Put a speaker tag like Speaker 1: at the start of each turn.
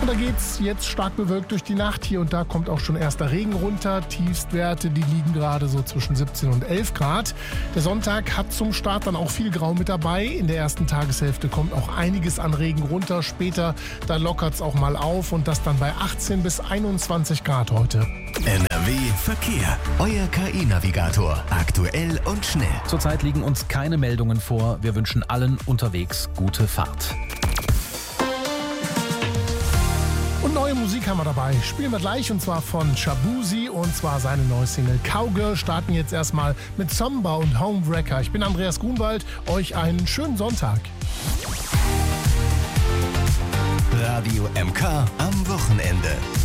Speaker 1: da geht's jetzt stark bewölkt durch die Nacht. Hier und da kommt auch schon erster Regen runter. Tiefstwerte, die liegen gerade so zwischen 17 und 11 Grad. Der Sonntag hat zum Start dann auch viel Grau mit dabei. In der ersten Tageshälfte kommt auch einiges an Regen runter. Später, da lockert's auch mal auf und das dann bei 18 bis 21 Grad heute.
Speaker 2: NRW Verkehr. Euer KI-Navigator. Aktuell und schnell.
Speaker 3: Zurzeit liegen uns keine Meldungen vor. Wir wünschen allen unterwegs gute Fahrt.
Speaker 1: Und neue Musik haben wir dabei. Spielen wir gleich und zwar von Shabuzi und zwar seine neue Single Cowgirl. Starten jetzt erstmal mit Samba und Homewrecker. Ich bin Andreas Grunwald. Euch einen schönen Sonntag.
Speaker 2: Radio MK am Wochenende.